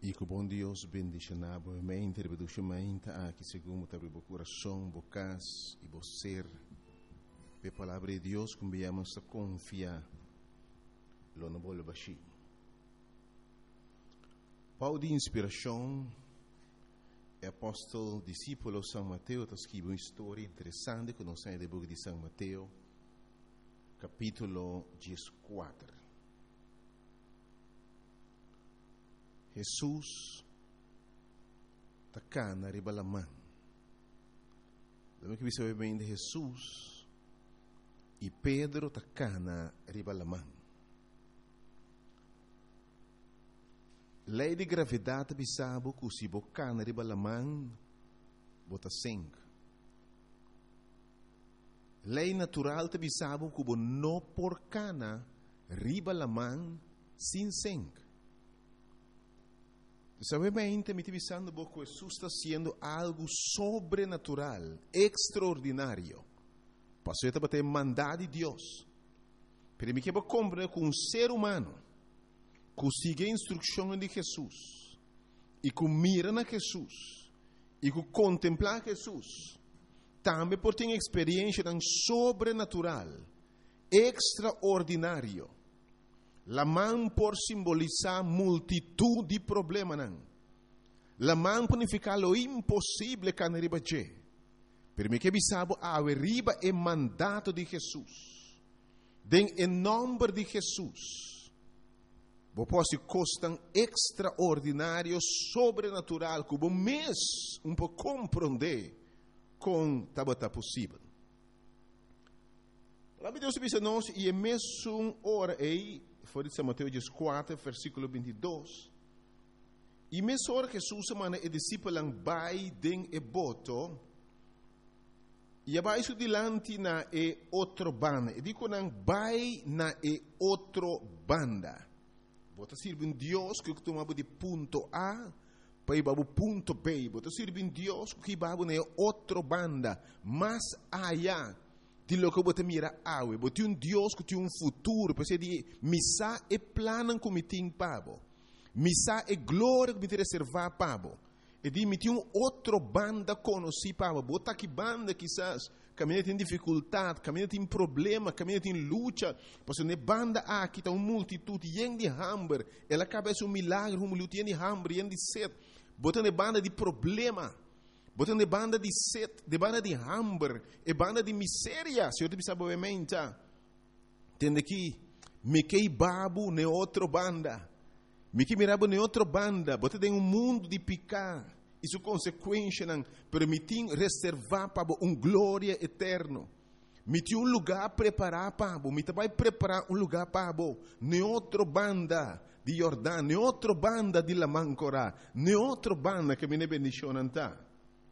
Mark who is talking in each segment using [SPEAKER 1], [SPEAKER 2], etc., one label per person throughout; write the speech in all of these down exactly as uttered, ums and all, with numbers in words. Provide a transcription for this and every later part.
[SPEAKER 1] E que o bom Deus bendiga novamente, reproduzimente aqui segundo o coração, bocas e você. A palavra de Deus que viemos a confiar, lo não vou baixar. Pau de inspiração, o apóstolo, discípulo São Mateus, está escrevendo uma história interessante que nós temos no livro de São Mateus, capítulo quatorze. Jesus está cá na ribalamã. Lembra que você vai bem de Jesus e Pedro está cá na ribalamã. Lei de gravidade bisabo que se boca na ribalamã bota sangue. Lei natural te bisabo que bo no por cana ribalamã sem sangue. Sabemente, me pensando que Jesus está sendo algo sobrenatural, extraordinário. Passou a ter mandado de Deus. Pero me quero compreender que um ser humano que sigue a instrução de Jesus e que mira na Jesus e que contempla Jesus, também pode ter uma experiência tão sobrenatural, extraordinário. La mão por simbolizar multitud de problemas. La mão por significar lo impossível que arriba je. Per me que bisabo a arriba é mandato de Jesus. Den em nome de Jesus. Bo posso costan extraordinário, sobrenatural, que bo mes um pouco compreender com tabata possível. A palavra de Deus diz a nós, e é mesmo hora aí, foi de São Mateus quatro, versículo vinte e dois. E mesmo hora que Jesus manda e discípulos vai den e boto, e abaixo dilante na e outro banda. E digo não vai na e outro banda. Bota sirve um Deus que tomava de ponto A para ir para o ponto B. Bota sirve um Deus que vai na outro banda, mais allá. De lo que você mira awe, você um Deus que tem um futuro, para de missa e plano que me tem pabo, missa e glória que me tem reservar pabo, e de me tem um outro banda conheci pabo, bota que banda quizás caminha tem dificuldade, caminha tem problema, caminha tem luta, porque ne banda aqui está uma multitude yen de hambre, ela acaba um milagre, um luta yen de hambre, yen de sede, bota ne banda de problema. Botando de banda de sede, de banda de hambre, e banda de miséria, se eu te pensar obviamente, entende que me que babu ne outra banda, me que mirabo ne outra banda, botando em um mundo de picar, e sua consequência não permitem reservar para um glória eterno, me tinha um lugar preparado para, me vai preparar um lugar para, ne outra banda de Jordão, ne outra banda de Lamancorá, ne outra banda que me ne bendicionanta.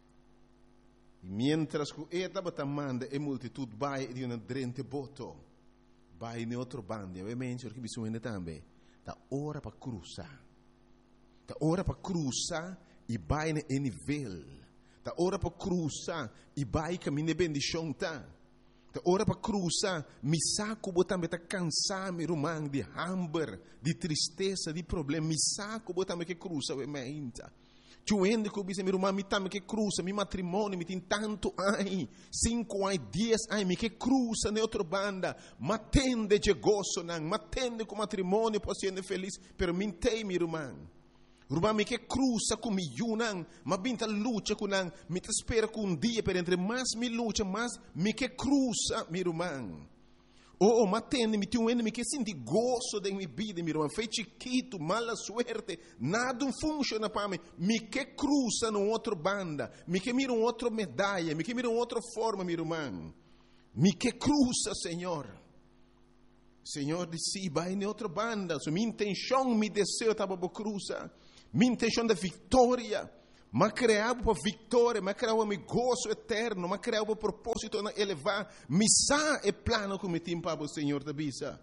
[SPEAKER 1] E mientras que esta batamanda e multitud vai de uma drente boto, vai em outro bando, e ovviamente perché bisogna também, da ora para cruzar, da ora para cruzar e vai em nível, da ora para cruzar e vai caminhar bendição tá, da ora para cruzar, mi saco botambe tá cansar mi rumang de hambre, de tristeza, de problema, mi saco botambe que cruza ovviamente. Tuende que eu meu irmão, me tá me que cruza, meu matrimônio, me tem tanto ai, cinco ai, dez ai, me que cruza na outra banda, matende de gozo não, matende com matrimônio, posso ser feliz, pero me tem meu irmão, irmão me que cruza com me não, mas binta luta com não, me te espera com um dia, per entre mais me luta, mais me que cruza meu irmão. Oh, matende, me tem um ene, me que senti gozo da minha vida, meu irmão. Foi chiquito, mala suerte, nada funciona para mim. Me que cruza numa outra banda, me que mira uma outra medalha, me que mira uma outra forma, meu irmão. Me que cruza, Senhor. Senhor disse, vai em outra banda. So, minha intenção, meu desejo estava para cruzar. Minha intenção da vitória. Mas criava para vitória, mas criava para gozo eterno, mas criava para propósito de elevar. Missa é plano que me tem para o Senhor da bisa.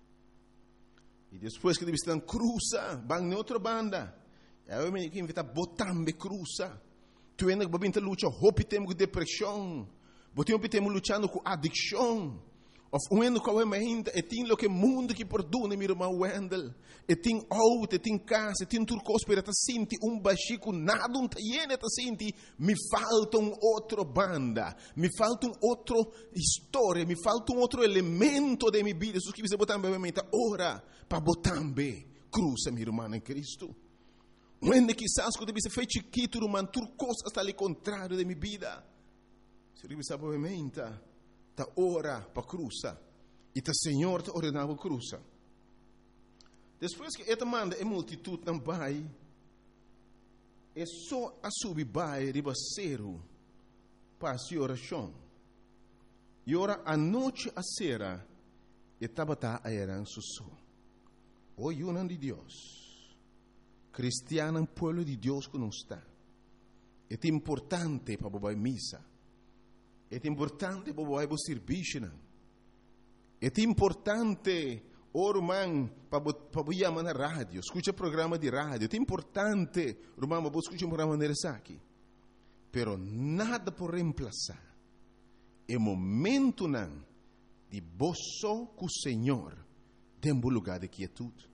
[SPEAKER 1] E depois que eles estão cruza, vão em outra banda. Eu me invito a botar me cruza. Tu ainda vai vir lutar, hope temos com depressão, botamos temos lutando com adicção. Of onde qual é ainda, e tem lo que mundo que perdona, meu irmão Wendel. E tem auto, e tem casa, e tem turcos para sentir um baixico, nada um taiene ta sentir. Me falta um outro banda, me falta um outro história, me falta um outro elemento de minha vida. Isso que você botar bem mente, ora para botar bem cruza, meu irmão em Cristo. Onde quizás quando você fez chiquito, irmão, turcos está ali contrário de minha vida. Se você sabe bem mente, ta ora para cruza e ta Senhor te ordenava cruza. Depois que esta manda a multitud não vai, é só a subir vai ribaceiro para a oração. E ora a noite a sera e tabata a eran susso. O yunan de Deus, cristiano pueblo de Deus que não está. É importante para bobar missa. É importante para bobar serviço. É importante, oh, irmão, para bobar na rádio. Escuta programa de rádio. É importante, irmão, para escutar um programa de aqui. Pero nada por reemplazar. É momento não de boço com o Senhor dentro do lugar de quietude.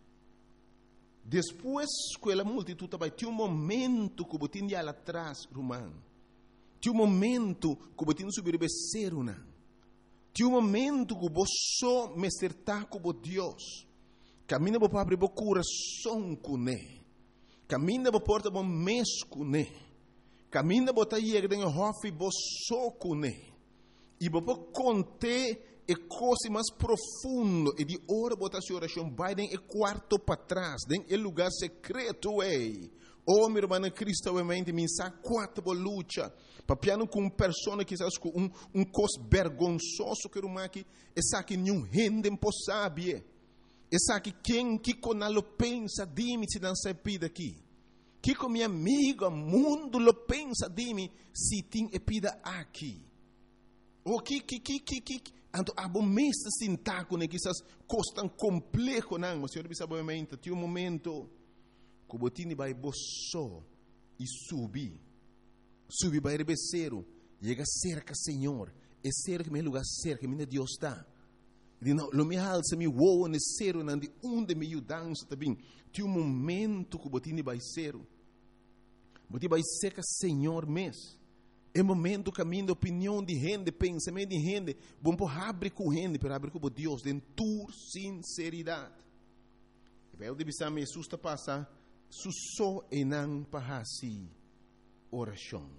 [SPEAKER 1] Depois que a multitud vai ter um momento que você tem lá atrás, irmão. Tem um momento que você tem que subir o becerro, não. Tem um momento que você me acertar com Deus. Camina para abrir o coração com Ele. Camina para porta o mês com Ele. Camina para ir dentro do hof e você com Ele. E para conter e coisa mais profundo e de hora botar sua oração vai dentro do quarto para trás, dentro do lugar secreto ei. Oh, meu irmão em Cristo, obviamente, me sabe quatro luta, papiando com uma pessoa que sabe com um um cos vergonzoso que irmão aqui, e sabe que nenhum rende impossível, e sabe que quem que conalo pensa de mim se não se pida aqui, que com minha amiga mundo lo pensa de mim se tem epida aqui, o que que que que que Anto abo mesta sintaco ne quizás costan complejo não, mas senhor sabe obviamente, tem um momento que o botini vai boço e subir, subir vai rebeceiro, chega cerca Senhor, é cerca meu lugar cerca minha Deus está. E não, lo me alça me voa ne cero não de onde me ajudança também. Tem um momento que o botini vai ser, botini vai cerca Senhor mesmo. É momento caminho de opinião de gente, pensamento de gente. Bom por abrir com gente, para abrir com Deus, de tua sinceridade. E vai o de bisam Jesus está passa, susso e não para si oração.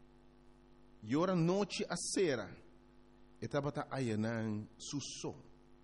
[SPEAKER 1] E ora noite a sera, e tabata ayanan susso.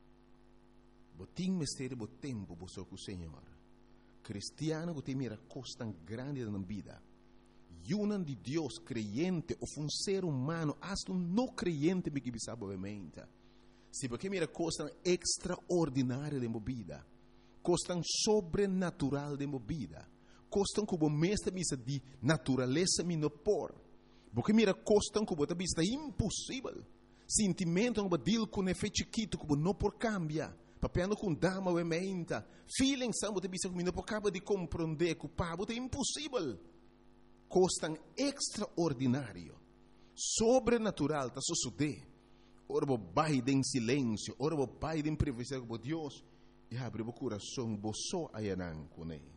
[SPEAKER 1] Botim mistério bo tempo bo com o Senhor. Cristiano que tem mira costa grande na vida. Yunan de Deus creyente ou um ser humano, hasta um não creyente me que sabe obviamente. Se porque mira costa extraordinária de movida, costam sobrenatural de movida, costam como mestre misa de natureza me no por, porque mira costam como ta vista impossível, sentimento como deal com efeito chiquito como não por cambia, papiando com dama obviamente, feeling samba de vista como não por cambia de compreender que o pabo é impossível. Costam extraordinário, sobrenatural, está suceder. Ora, vou baile em silêncio, ora, vou baile em privacidade com Deus, e abre o coração, vou só ayanan com Ele.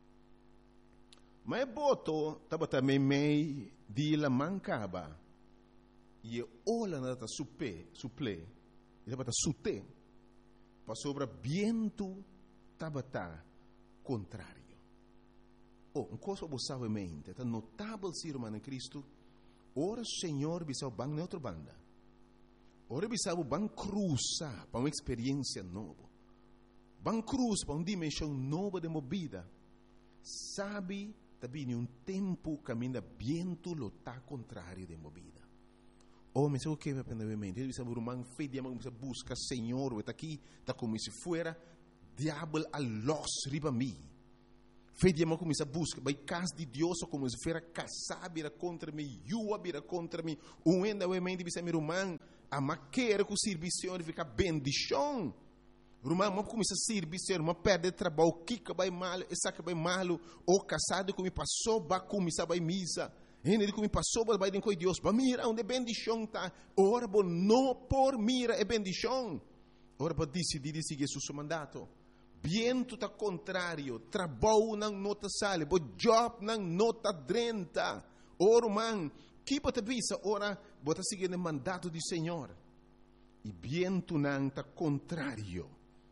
[SPEAKER 1] Mas boto, estava também meio de la mancaba, e olha nada supe, suple, e estava sute, para sobre viento, estava contrário. Oh, uma coisa você sabe mente, é notável ser irmão em Cristo. Ora, Senhor, bisau bang neutro banda. Ora, bisau bang cruza para uma experiência nova. Bang cruz para uma dimensão nova de movida. Sabe, também um tempo caminha viento lo tá contrário de movida. Oh, mas o que vai aprender mente? Ele bisau irmão fé de amor, busca Senhor, está aqui, está como se fuera diabo a los riba mim. Fé de amor começa a buscar, vai casa de Deus como se fosse casar, vira contra mim, eu vira contra mim, um ainda o mente bisa meu irmão, a maquera com o serviço de ficar bendição, irmão, mas começa a servir, irmão, perde trabalho, kika vai mal, essa que vai mal, ou casado como passou, vai começar vai misa, ele como passou, vai dentro de Deus, vai mira onde bendição tá, ora bom, não por mira é bendição. ora para decidir seguir seu mandato. Viento tá contrário, trabalho não nota sale, bo job não nota drenta. Ora, man, que bota visa, ora, bota seguir o mandato do Senhor. E viento não tá contrário.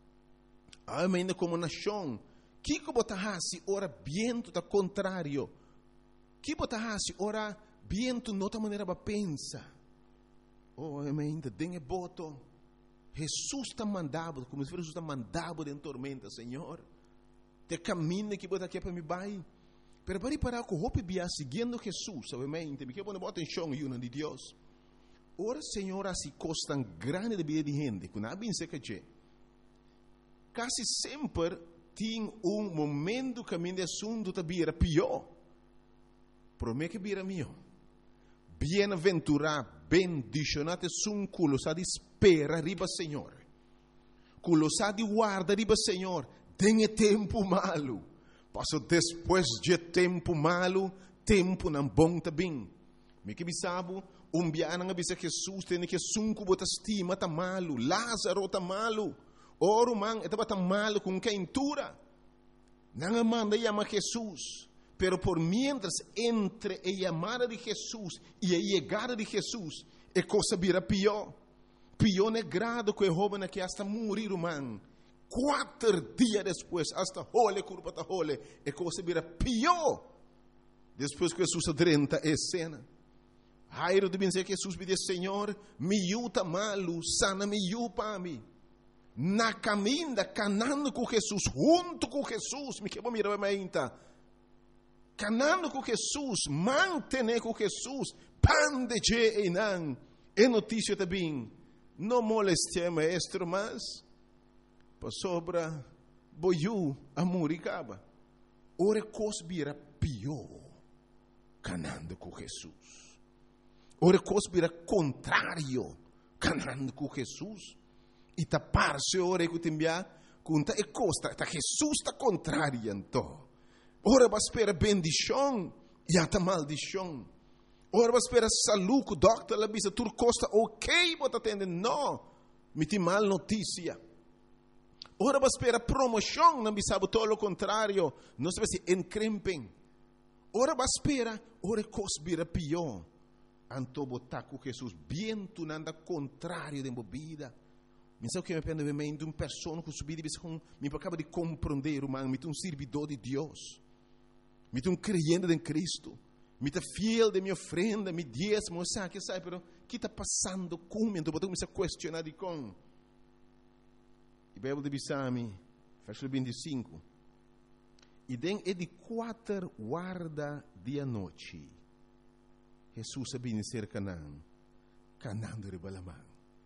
[SPEAKER 1] Ainda como nação, que que bota hasi, ora, viento tá contrário. Que bota hasi, ora, viento nota maneira para pensa. Oh, ainda tem boto. Jesus está mandado, como se Jesus está mandado em tormenta, Senhor. Te caminho que bota aqui para me vai. Pero para parar com o hope bia seguindo Jesus, obviamente, me quer pôr bota em chão e de Deus. Ora, Senhor, assim costam grande de vida de gente, que não bem seca que quase sempre tem um momento que a minha assunto está bira pior. Promete que bira melhor. Bem-aventurado, bendicionado sun culo sa di spera riba Senhor. Culo sa di guarda riba Senhor. Tem tempo malo. Passo depois de tempo malo, tempo não bom também. Me que bisabo, um biana nga bisa Jesus tem que sunku bota estima tá malo, Lázaro tá malo. Oro man, etaba tá malo com quentura. Não manda chama Jesus. Pero por mientras entre a llamada de Jesús y a llegada de Jesús, é cosa vira pior. Pior é grado que o joven que hasta morir, man. Quatro dias depois, hasta hole, curva ta hole, é cosa vira pior. Depois que Jesus adrenta a cena. Jairo de dizer que Jesus pediu, Senhor, me yuta malo, sana me yupa a mim. Na caminda, canando com Jesus, junto com Jesus, me quebra mirar a minha canando com Jesus, mantener com Jesus, pan de je e não. É notícia também. Não moleste maestro, mas para sobra boiu a muricaba. Ora cosbira pior, canando com Jesus. Ora cosbira contrário, canando com Jesus. E tapar-se ora que tembia, conta e costa, tá Jesus está contrário então. Ora vai esperar bendição e até maldição. Ora vai esperar saúde, o doctor lá bisa tur costa ok, bota atender, não, me tem mal notícia. Ora vai esperar promoção, não bisa todo o contrário, não se vai se encrempem. Ora vai esperar, ora cosbira pior. Anto botar com Jesus, bem tu nanda contrário de bebida. Me sabe que me pende de uma pessoa que subir e com me acaba de compreender, man, me tem um servidor de Deus. Me tem um crente em Cristo. Me tem fiel de minha ofrenda, me diezmo, sabe que sabe, pero que está passando comigo? Então, eu comecei a questionar de com. E a Bíblia de Bissami, versículo vinte e cinco. E den é de quatro guarda de noite. Jesus sabia ser Canaã. Canaã de Balamã.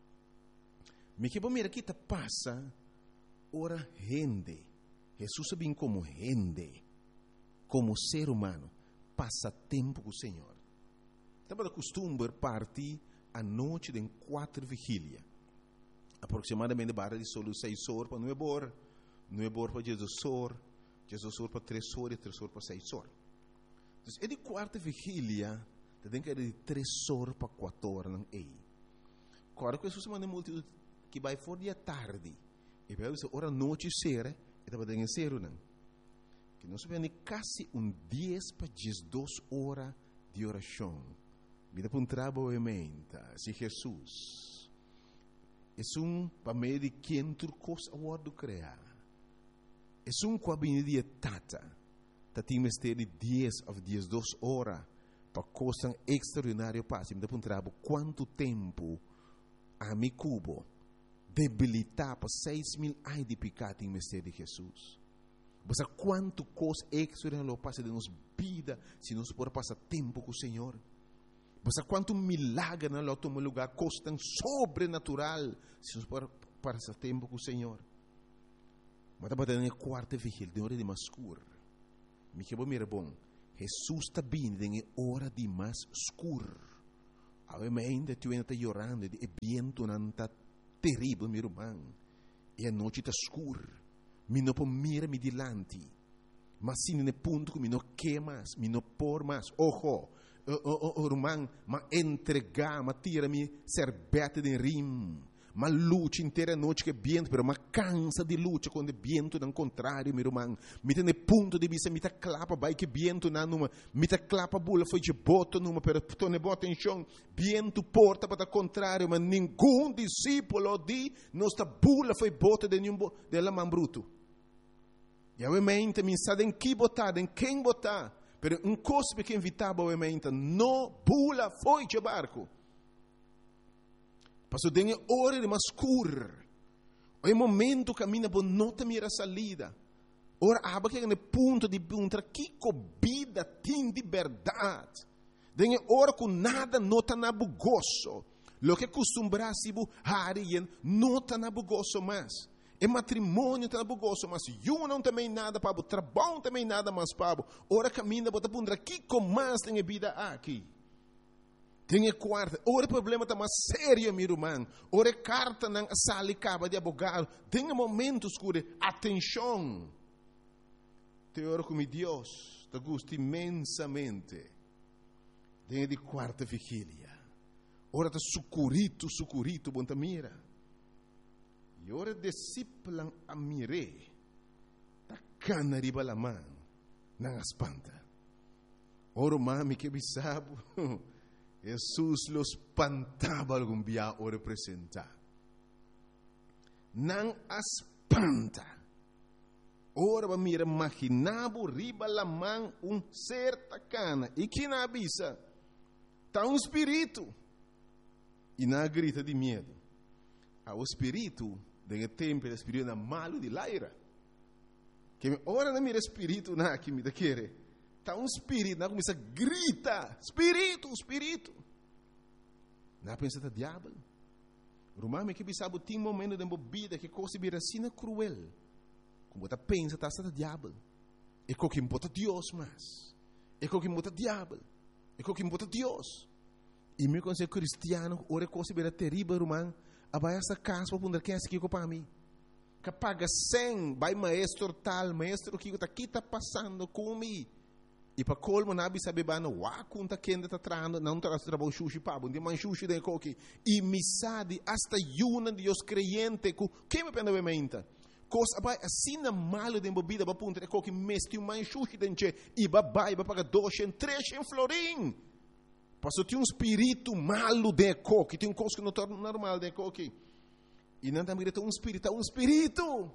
[SPEAKER 1] Me que mira que está passa, ora rende. Jesus sabia como rende. Como ser humano, passa tempo com o Senhor. Estava de costume partir à noite de quatro vigílias. Aproximadamente barra de solo seis horas para nove horas, nove horas para Jesus horas, Jesus horas para três horas e três horas para seis horas. Então, é de quarta vigília, tem que ser de três horas para quatro horas. Não é? Agora, que Jesus manda multidão que vai fora de tarde, e vai dizer, hora noite ser, e estava dentro ser, não? Que nós vemos quase um dez para duas horas de oração. Vida para um trabalho se Jesus é um para meio de quem turcos a word criar. É um cabine de tata. Tati mistério de dez a duas horas para coisa extraordinária passe. Vida para um trabalho quanto tempo a mi cubo debilitar para seis mil anos de pecado em mistério de Jesus. Mas quanto coisa extraordinária passa de nossa vida se nós podemos passar tempo com o Senhor. Mas quanto milagre na nosso lugar, coisa tão sobrenatural se nós podemos passar tempo com o Senhor. Mas estava na quarta vigília, de hora de mais escuro. Me que bom, mira bom. Jesus está vindo em hora de mais escuro. Ainda tu ainda está chorando, e vento não está terrível, meu irmão. E a noite está escura. Mi não pode mirar me dilante. Mas se no ponto que mi não quer mais, mi não por mais. Ojo, o irmão, ma entregar, ma tira mi serbete de rim. mas luta inteira noite que viento, pero mas cansa de luta quando viento não contrário, meu irmão. Me tem ponto de vista, me tá clapa, vai que viento na numa, me tá clapa bula foi de boto numa, pero tu ne bota em chão, viento porta para contrário, mas nenhum discípulo de nossa bula foi bota de nenhum de la man bruto. E obviamente me sabe em que botar, em quem botar. Pero um coisa que invitava, obviamente, não bula foi de barco. Passou de hora de mascur. É momento que caminha por nota mira salida. Ora, aba que é ponto de perguntar que vida tem de verdade. De hora com nada nota na bugoso. Lo que costumbra se bu harien nota na bugoso mais. É matrimônio tá bugoso, mas eu não também nada para o trabalho também nada mais para ora caminha bota pundra que com mais tem vida aqui. Tem quarta, ora problema tá mais sério, meu irmão. Ora carta na sala e caba de abogado, tem momentos que atenção. Te oro com Deus, te gusta imensamente. Tem de quarta vigília. Ora tá sucurito, sucurito, bom tá mira. E ora discípulo a mire, ta cana riba la man, nang espanta. Ora mami que bisabo, Jesus los espantava algum dia ora representar. Nang espanta. Ora ba mira imaginabo riba la man um ser ta cana. E que na avisa, ta um espírito. E na grita de medo. O espírito de tempo, o espírito é malo de laira. Que ora na mira espírito na que me da querer. Tá um espírito na começa grita, espírito, espírito. Na pensa da diabo. Romame que bisabo tem momento de bobida que coisa vira sina cruel. Como tá pensa tá da diabo. E co que importa Deus mas. E co que importa diabo. E co que importa Deus. E me conselho cristiano, ora coisa vira terrível, romano. Abaya essa casa para ponder quem é que para mim. Que paga cem, vai maestro tal, maestro que está aqui está passando comigo. E para colmo na bisa bebano, wa kunta kenda tá trando, não tá trabalho sushi pabo, de man sushi de coque. E misade hasta yuna de os creyente ku, que me pende bementa. Cos abai assim na malo de bebida, ba punta de coque mesti um man sushi denche e ba bai ba paga dois em três em florim. Passou tinha um espírito malo de coque, tem um coisa que não torna normal de coque. E não também tem um espírito, um espírito.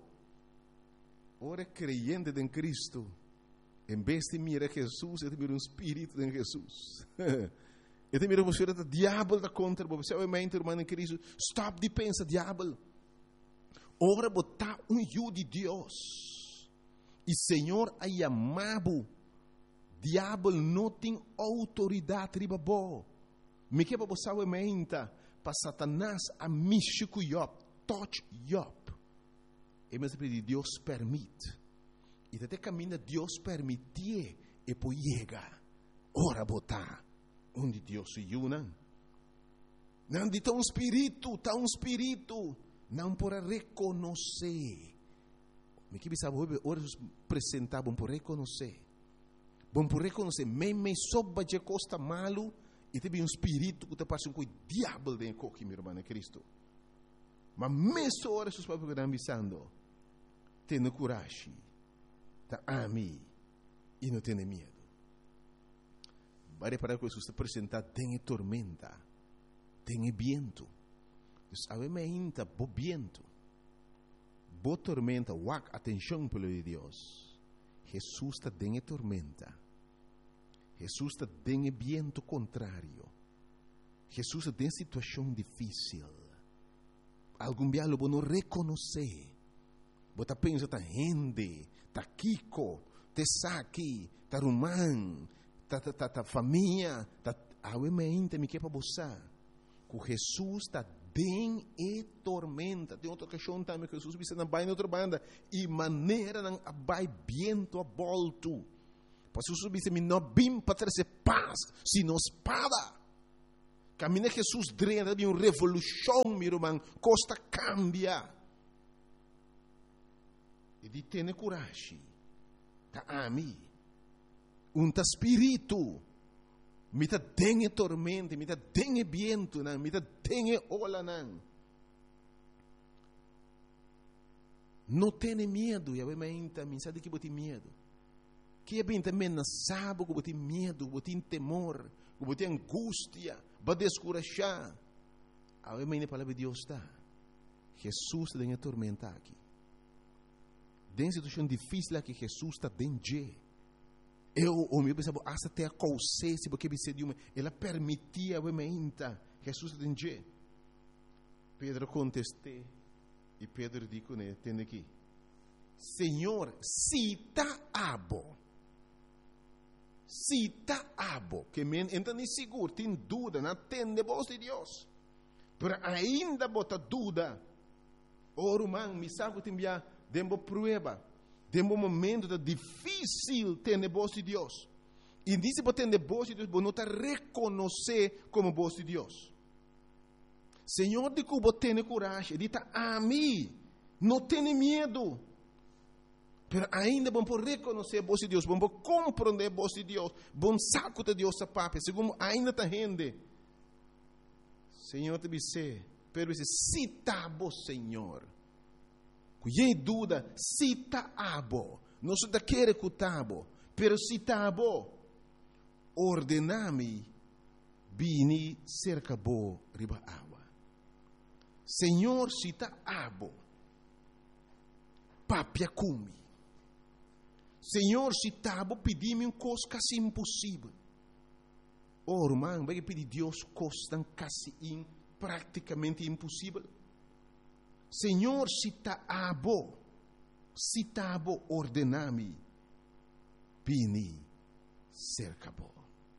[SPEAKER 1] Ora creyente em Cristo, em vez de mirar Jesus, ele mira um espírito em Jesus. Ele mira você o diabo da contra, você obviamente, irmão em Cristo, stop de pensar diabo. Ora botar um eu de Deus. E Senhor a chamado. Diabo não tem autoridade riba bo. Me que para você menta para Satanás a mixico Job, touch Job. E mas de Deus permite. E até caminha Deus permitir e por chega. Ora botar onde Deus se une. Não de tão espírito, tão espírito, não por reconhecer. Me que sabe ora apresentar bom por reconhecer. Bom por reconhecer, me me soba de costa malo e teve um espírito que te passa um coi diabo de coque, meu irmão, é Cristo. Mas mesmo hora seus papos que estão avisando, tenha coragem, tá ami e não tenha medo. Vai reparar que Jesus está apresentando, tem tormenta, tem viento. Sabe me ainda bo viento, bo tormenta, wak atenção pelo de Deus. Jesus está em tormenta. Jesus está em viento contrário. Jesus está em situação difícil. Algum dia lo não reconhecer. Você pensa tá gente, tá Kiko, tá Saki, tá Román, tá tá tá família, tá obviamente me quer para você. Que Jesus está em e tormenta. Tem outra questão também que Jesus disse na baina outra banda e maneira não abai viento a volto. Para Jesus disse me não bim para trazer paz, sino espada. Caminha Jesus drena de uma revolução, meu irmão, costa cambia. E de ter coragem. Tá ami. Um tá espírito. Me tá dengue tormenta, me tá dengue viento, me tá dengue ola não. Não tenha medo, e a mente me sabe que você medo. Que é bem também não sabe que você medo, que você temor, que você angústia, para descurajar. A mente a palavra de Deus está. Jesus está em tormenta aqui. Dentro de situação difícil aqui, Jesus está dentro. Eu, o meu pensava, até a consciência, porque você de uma, ela permitia a mente, Jesus está dentro. Pedro contestou, e Pedro disse, né, tem aqui, Senhor, se está abo, se está abo, que men entra nem seguro, tem dúvida, não atende a voz de Deus, mas ainda bota dúvida, ora, man, me sabe que tem que dembo prueba, dembo momento difícil ter a voz de Deus, e disse para ter a voz de Deus, você não está reconhecer como voz de Deus. Senhor, de que você tem coragem, ele está a mim, não tem medo. Mas ainda vamos reconhecer a voz de Deus, vamos compreender a voz de Deus, vamos saco de Deus a papai, segundo ainda está rende. Senhor, te disse, pero esse se está bom, Senhor. Cuidei dúvida, se está abo, não se da querer que está bom, pero se está bom, ordename, bini cerca bo riba água. Senhor, se está abo, papia cumi. Senhor, se está abo, pedi-me um coisa quase impossível. Oh, irmão, vai pedir Deus coisa quase in, praticamente impossível. Senhor, se está abo, se está abo, ordename, bini cerca bo.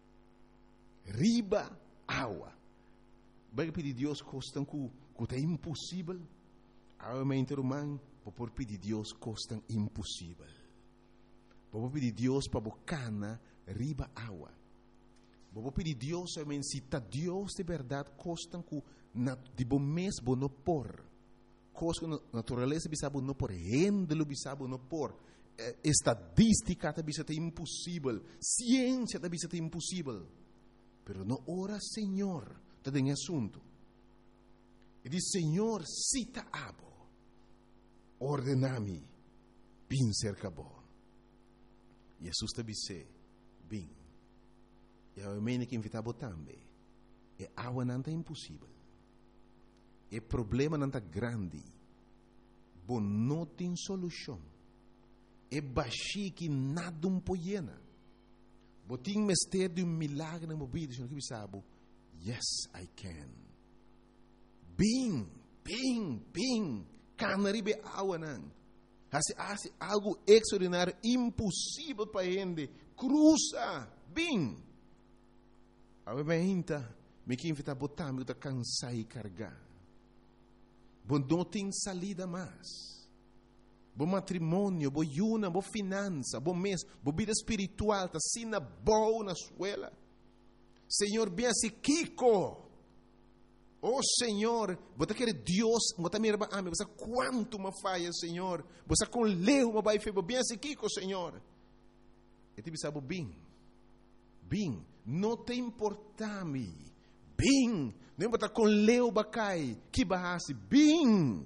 [SPEAKER 1] Riba água. Vai pedir Deus coisa que é impossível. A mente humana, vou pedir Deus coisa impossível. Vou pedir Deus para bocana riba água. Vou pedir Deus, se está Deus de verdade, coisa que de bom mês vou não pôr. Coisa que natureza bisabo não pôr, rendelo bisabo não pôr. Estadística também é impossível, ciência também é impossível. Pero não ora, Senhor, está em assunto. E diz, Senhor, cita abo, ordename, bin cerca bo. Jesus te disse, bin. E a mene que invitava também. E água não é impossível. E problema não é grande. Bom, não tem solução. E baixi que nada um poiena. Botin mistério de um milagre na mobília, senhor que sabe, yes, I can. Bing, bing, bing, canaribe água não. Assim, assim, algo extraordinário, impossível para ele, cruza, bing. A gente, me que invita a botar, me que cansar e carregar. Bom, não tem salida mais. Bom matrimônio, bom yuna, bom finança, bom mês, bom vida espiritual, tá sina boa na escola. Senhor, bem assim, Kiko. Oh, Senhor, você quer Deus, você me ama, você quanto me falha, Senhor. Você com leu, me vai fazer, bem assim, Kiko, Senhor. E te sabe bem, bem, não te importa-me, bem, não importa com leu, bacai, que barrasse, bem.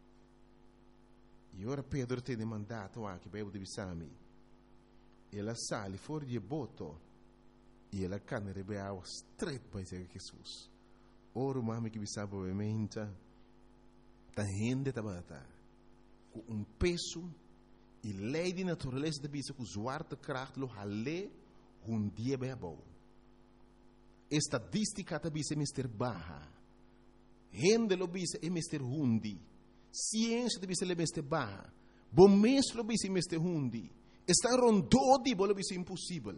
[SPEAKER 1] E ora Pedro tem mandato aqui para eu divisar-me. Ela sale fora de boto e ela cana de água straight para Jesus. Ora o mami que me sabe obviamente tá rende tabata com um peso e lei de natureza da bisa com zwarte kracht lo hale um dia bem bom. Estadística da bisa mister baha. Rende lo bisa é mister hundi. Ciência deve ser lebeste barra. Bom mestre deve ser meste hundi. Está rondodi bolo deve ser impossível.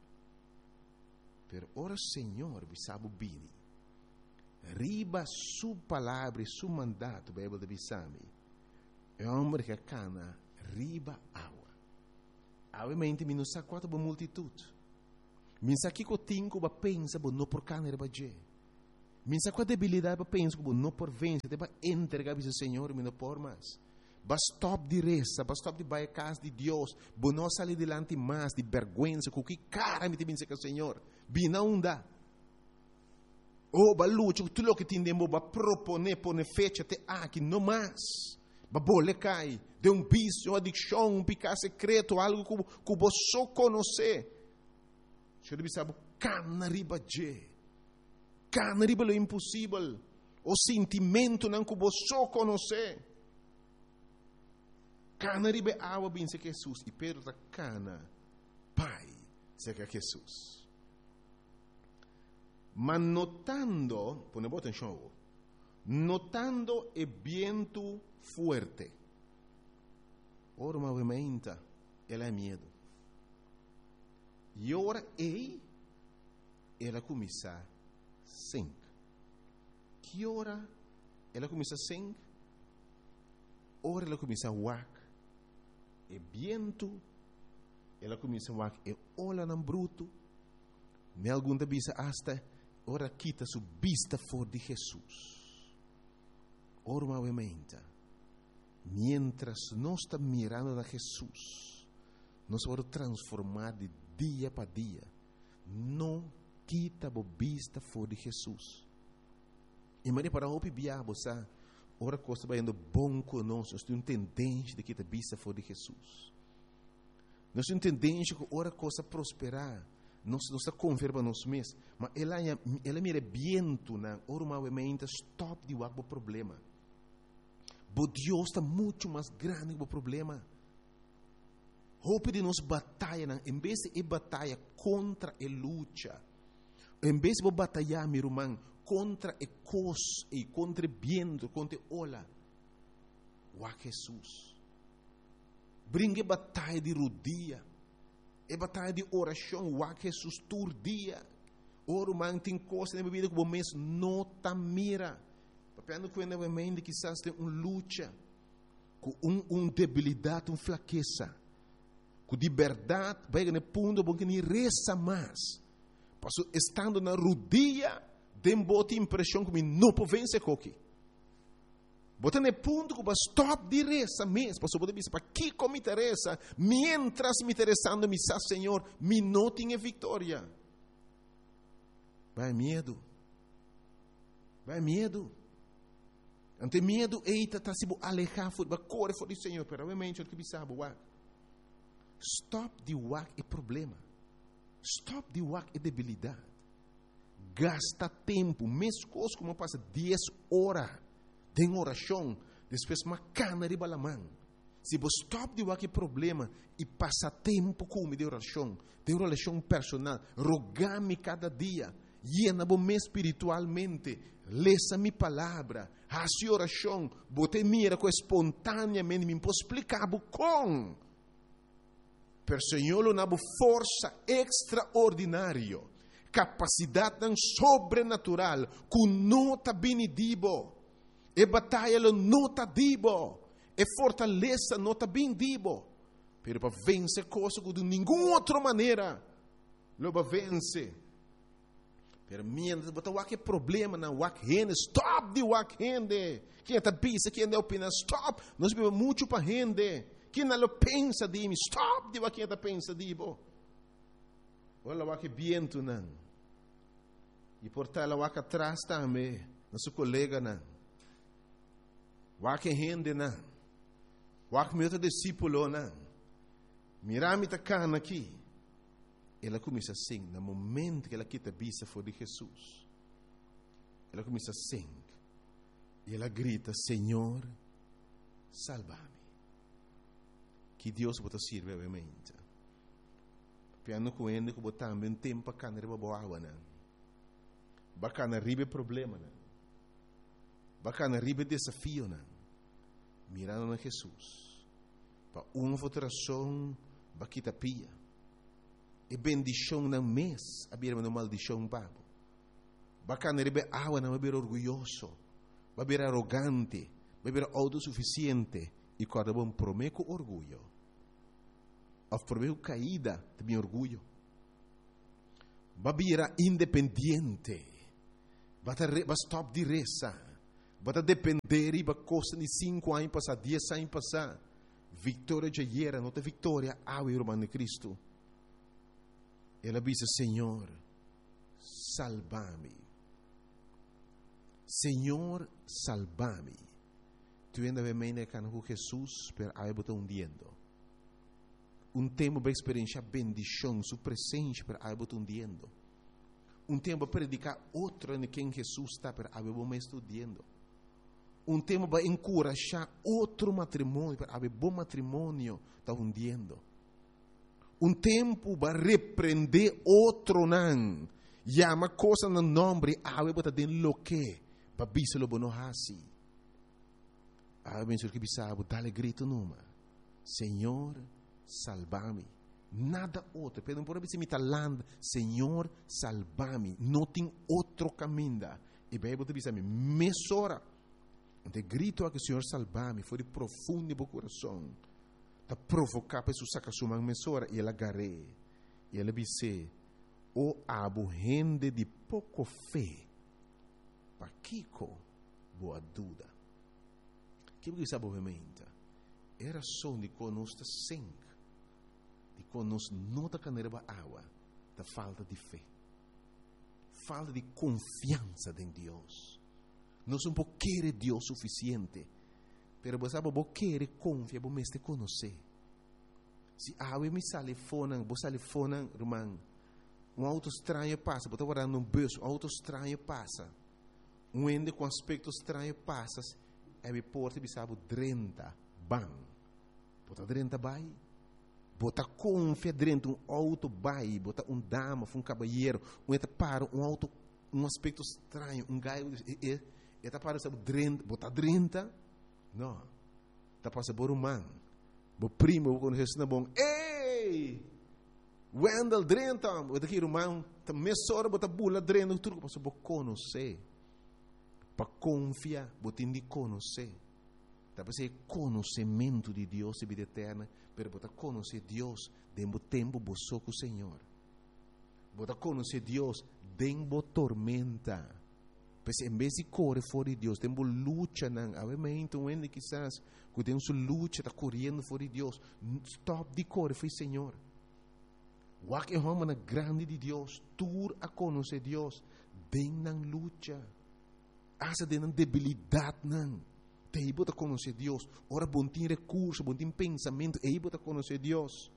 [SPEAKER 1] Pero ora Senhor vi sabe bem. Riba su palavra, su mandato, Bíblia deve saber. É homem que cana riba água. Obviamente me não sabe quanto boa multitude. Me sabe que eu tenho que pensa bom não por cana riba je. Minsa com a debilidade para pensar que não por vencer, para entregar ao Senhor, não por mais. Basta stop de reza, basta stop de baixar a casa de Deus, para não sair delante mais de vergonha, com que cara me tem que o Senhor, bina onda. Ou ba luta, tudo o que tem demo ba proponer, pôr fecha até aqui, não mais. babole cai, de um vício, uma adicção, um pecado secreto, algo que, que você só conhece. Você deve saber, cana riba je, cana riba lo impossível, o sentimento não que você só conhece. Cana riba água bem se Jesus, e Pedro está cana, pai, se que Jesus. Mas notando, pone atenção, notando o vento forte, ora movimenta, ela é medo. E ora ei, ela começa a sing. Que ora ela começa a sing? Ora ela começa a wak. E vento, ela começa a wak. E olha no bruto. Me algum da bisa hasta ora quita su vista for de Jesus. Ora movimenta. Mientras nós estamos mirando a Jesus, nós vamos transformar de dia para dia. Não quita a vista for de Jesus. E mas para o biabo, sabe? Ora coisa vai indo bom conosco. Nós temos tendência de quitar a vista for de Jesus. Nós temos tendência que ora coisa prosperar. Nós não está converba nós mesmos. Mas ela ela mira viento na ora movimenta stop de o problema. Mas Deus está muito mais grande que o problema. Hope de nos batalha, em vez de batalha contra a luta, em vez de batalhar, meu irmão, contra a coisa e contra o vento, contra a ola, o Jesus. Brinque batalha de rodia, e batalha de oração, o Jesus todo dia. Ora, irmão, tem coisa na vida que o mês não está mira. Papendo que ainda vem que quizás tem uma luta, com uma um debilidade, uma fraqueza, com de verdade, vai no ponto bom que nem reza mais. Passo estando na rodia, tem boa impressão que não pode vencer coque. Bota no ponto que vai stop de reza mesmo. Passo pode dizer para que como me interessa, mientras me interessando me sa Senhor, me não tenha vitória. Vai medo. Vai medo. Ante medo, eita, está se alejar, vai correr fora do Senhor, pero obviamente, o que sabe, wak. Stop de wak é problema. Stop de wak é debilidade. Gasta tempo, mesmo coisa como passa dez horas de oração, depois uma cana de balamã. Se você stop de wak é problema e passa tempo com de oração, de oração personal, rogar-me cada dia, llena-me espiritualmente, lesa minha palavra, a sua oração, bote mira com espontaneamente, me posso explicar com. Per Senhor, uma força extraordinária, capacidade sobrenatural, com nota benedibo, e batalha nota dibo, e fortaleza nota bendibo, pero para vencer coisa de nenhuma outra maneira, lo para vencer. Pero mientras botar o que problema na wak rende, stop de wak rende. Quem está pensa, quem não opina, stop. Nós vivemos muito para rende. Quem não pensa de mim, stop de wak quem está pensa de bo. Olha o wak viento não. E por tal o wak atrás também, nosso colega não. Wak rende não. Wak meu discípulo não. Mirami tá cana aqui. Ela começa a sing, no momento que ela quita a vista for de Jesus. Ela começa a sing. E ela grita, Senhor, salva-me. Que Deus bota sirve, obviamente. Piano com ele, que botar também tempo para canar riba boa água, não. Bacana riba problema, não. Bacana riba desafio, não. Mirando na Jesus. Para uma votação, baquita pia. E bendição não mês, a birma não maldição babo. Bacana rebe água não é orgulhoso, vai ser arrogante, vai ser autossuficiente e cada bom prometo orgulho. A prometo caída também orgulho. Vai ser independente, vai stop de reza, vai depender e vai costa de cinco anos passar, dez anos passar. Vitória já era, não tem vitória, ah, irmão de Cristo. Ela diz, Senhor, salva-me. Senhor, salva-me. tu ainda vem meio com Jesus, pero aí bota hundiendo. Um tempo para experienciar bendição, sua presença, pero aí bota hundiendo. Um tempo para predicar outro em quem Jesus está, pero aí bota estudando. Um tempo para encorajar outro matrimônio, pero aí bom matrimônio está hundiendo. Um tempo para repreender outro não. Llama coisa no nome, aí bota den lo que, para biselo bono hasi. Aí bem que bisabo, dale grito numa. Senhor, salva-me. Nada outro. Pedro por abrir me land, Senhor, salva-me. Não tem outro caminho. E bem botar bisame, mesora. De grito a que o Senhor salva-me, foi de profundo do coração. Ta provocar para su saca sua mesora e ela agarré. E ela disse: "O abo gente de pouco fé. Pa kiko boa dúvida." Que você sabe obviamente? Era só de conosco sangue, de conosco não da caneira água, da falta de fé, falta de confiança em Deus. Nós não podemos querer Deus suficiente, pero você sabe, você querer confiar, você mesmo conhecer. Se a água me sale fora, você sale fora, irmão, um auto estranho passa, você está guardando um bolso, um auto estranho passa, um ende com aspecto estranho passa, e me porta e sabe trinta bang, bota trinta bai, bota confia dentro um auto bai, bota um dama, um cabalheiro, um eta para um auto, um aspecto estranho, um gaio, e eta para sabe trinta, bota trinta, não, tá passa por um man, bo primo quando isso não bom, ei, Wendell trinta, bota aqui irmão, tá mesora bota bula trinta, tudo passa por conhecer. Para confiar, você tem de conhecer. Talvez é conhecimento de Deus e vida eterna, mas você conhecer Deus dentro do tempo que você com o Senhor. Você conhecer Deus dentro da tormenta. Pois em vez de correr fora de Deus, dentro da luta, obviamente, um ende quizás, que tem sua luta, está correndo fora de Deus. Stop de correr, foi Senhor. O que é uma grande de Deus, tur a conhecer Deus dentro da luta. Asa de debilidade não. Te aí bota conhecer Deus. Ora bom tem recurso, bom tem pensamento, aí bota conhecer Deus.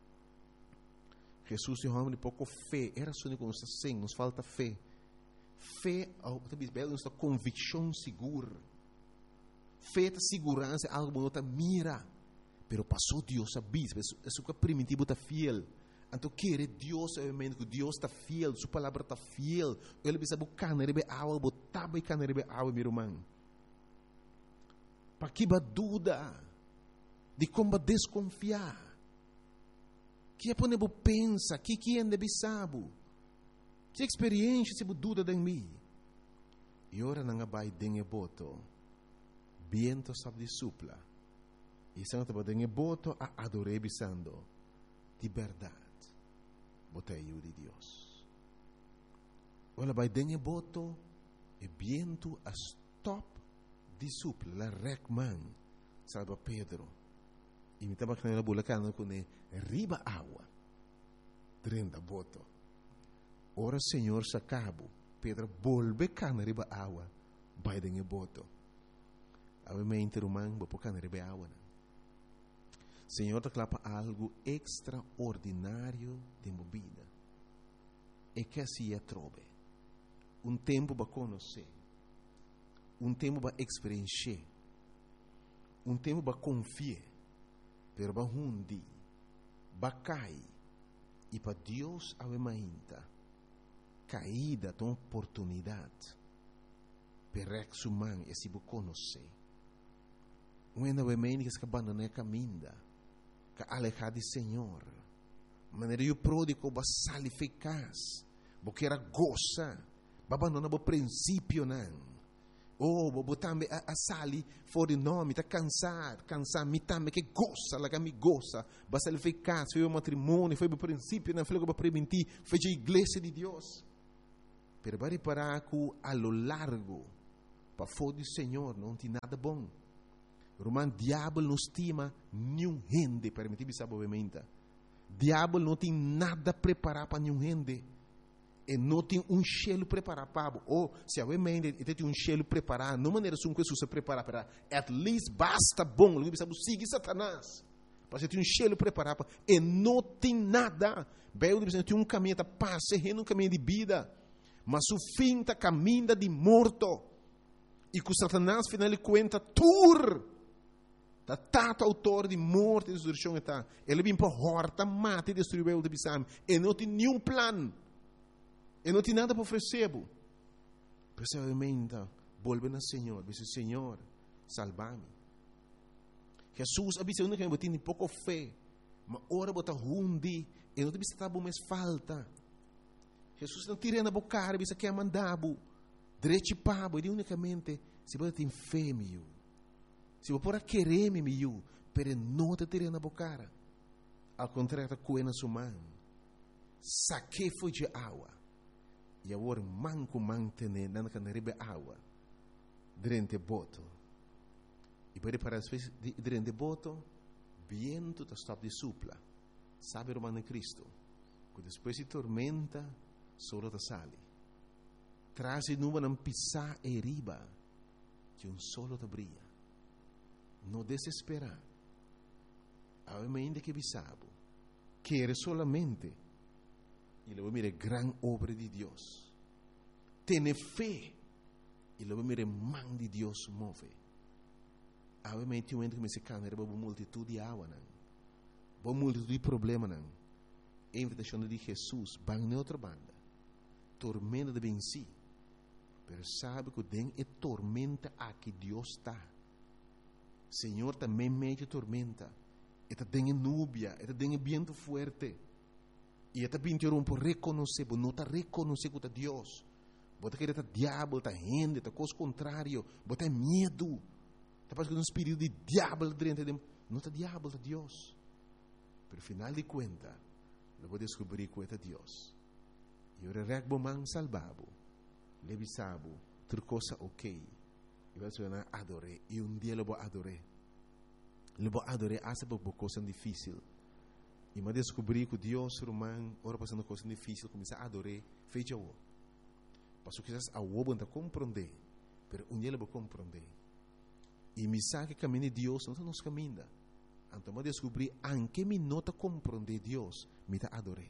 [SPEAKER 1] Jesus é um homem de pouco fé. Era só que nos assim, nos falta fé. Fé, talvez belo, nos convicção segura. Fé é segurança, algo que não mira. Pero passou Deus a bis, isso que é primitivo está fiel. Então, querer Deus, obviamente, que Deus está fiel, sua palavra está fiel. Ele precisa buscar, não é água, botar e não é água, meu irmão. Para que ba dúvida de como desconfiar? Que é para não pensar, que que é de sabe? Que experiência se dúvida em mim? E ora não vai dengue boto, viento sabe de supla. E se não te dengue boto, a adorei bisando de verdade. Botei o de Deus. Olha, vai dengue boto e viento a stop de supla, la recman, salva Pedro. E me estava com a bulacana com ele, riba água, treinta boto. Ora, Senhor, se acabo, Pedro, volve cana riba água, vai dengue boto. Obviamente, irmão, vou pôr cana riba água. Senhor, te clapa algo extraordinário de minha vida. E que assim é trove. Um tempo para conhecer. Um tempo para experienciar. Um tempo para confiar. Pero para hundi. Para cair. E para Deus avemainta. Caída de uma oportunidade. Para exumar e se conhecer. Um avemainta que se abandona a caminho. Que alejar de Senhor. Maneira eu pródigo vai sair eficaz. Porque era goza. Vai abandonar o princípio não. Oh, vou também a, a sali fora de nome, está cansado, cansado, me também que goza, lá que me goza. Vai sair eficaz, foi o matrimônio, foi o princípio, não foi o que vai prevenir, foi a igreja de Deus. Pero vai reparar que a lo largo, para fora do Senhor, não tem nada bom. Romano, diabo não estima nenhum gente, permitir-me saber obviamente. Diabo não tem nada preparado para nenhum gente. e não tem um cheiro preparado para ou se a mente tem um cheiro preparado não maneira som que Jesus se prepara para at least basta bom ele sabe seguir Satanás para ter um cheiro preparado e não tem nada bem ele tem um caminho da paz um caminho de vida mas o fim está caminho de morto e que Satanás final de conta tur da tato autor de morte e destruição está ele vem para horta mate e destruir o de bisam e não tem nenhum plano e não tem nada para oferecer precisamente volve ao Senhor diz Senhor salva-me Jesus avisa que eu tenho pouco fé mas ora bota hundi e não te precisa mais falta Jesus não tira na boca avisa que é mandado direito pabo e unicamente se você tem fé meu se você pode querer me meu pero não te tira na boca ao contrário está coendo sua mão saque foi de água e agora manco mantener na canaribe água dentro do boto e para para as vezes dentro do boto viento está stop de supla sabe o mano Cristo que depois de tormenta solo te sale traz e numa não pisar e riba que um solo te brilha não desesperar a mente que bisabo quer solamente e luego mire gran obra de Dios tiene fe y luego mire man de Dios move a mente um que me se cana era uma multitud de água não uma multitud de problema não a invitação de Jesus van na outra banda tormenta de venci pero sabe que den é tormenta a que Deus está Senhor também meio tormenta eta den nubia eta den viento fuerte e eta pintaram por reconhecer por não tá reconhecer que é Deus bota que é diabo tá gente tá coisa contrário bota medo tá parece que um espírito de diabo dentro de não tá diabo tá Deus pero final de conta eu vou descobrir que é Deus e eu regbo man salvabo levisabo outra coisa ok e vai ser adoré e um dia eu vou adoré eu vou adoré essa por coisa difícil e me descobri que Deus romano ora passando coisa difícil começar a adorar fecha o passo que a o banda compreender pero um dia eu vou compreender e me sabe que caminho de Deus não nos caminha então me descobri anche me nota compreender Deus me ta adoré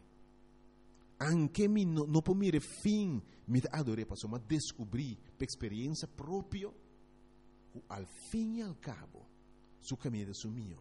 [SPEAKER 1] anche me no, no può mire fin me ta adoré passo me descobri per experiência própria al fim e al cabo su caminho su mio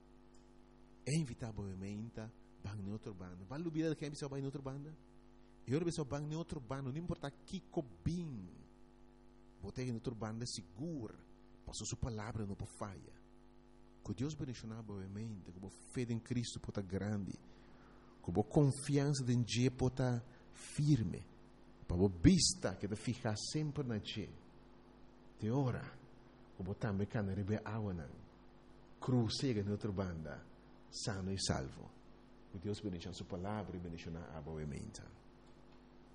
[SPEAKER 1] é inevitavelmente bang em outra banda vai lubir que é pessoa vai em outra banda e outra pessoa bang em outra banda não importa que cobim botei em outra banda segura passou sua palavra não pode falha que Deus bendicionar boamente que a fé em Cristo pode estar grande que a confiança em Deus pode estar firme para a vista que te ficar sempre na Deus te ora que a também can rebe água na cruz cega em outra banda sano e salvo. Que Deus bendiga a sua palavra e bendiga a boa mente.